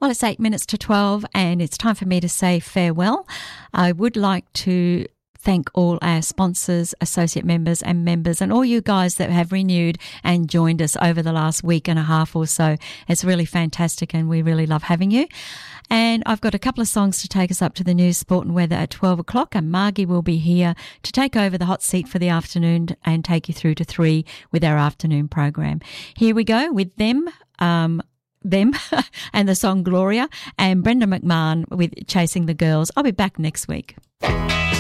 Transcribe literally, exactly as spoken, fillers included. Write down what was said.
Well, it's eight minutes to twelve and it's time for me to say farewell. I would like to thank all our sponsors, associate members and members and all you guys that have renewed and joined us over the last week and a half or so. It's really fantastic and we really love having you. And I've got a couple of songs to take us up to the news, sport and weather at twelve o'clock, and Margie will be here to take over the hot seat for the afternoon and take you through to three with our afternoon program. Here we go with them, um, them and the song Gloria, and Brenda McMahon with Chasing the Girls. I'll be back next week.